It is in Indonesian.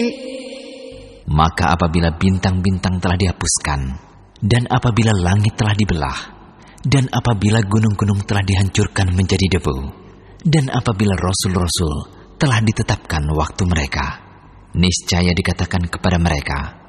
Maka apabila bintang-bintang telah dihapuskan, dan apabila langit telah dibelah, dan apabila gunung-gunung telah dihancurkan menjadi debu, dan apabila rasul-rasul telah ditetapkan waktu mereka, niscaya dikatakan kepada mereka,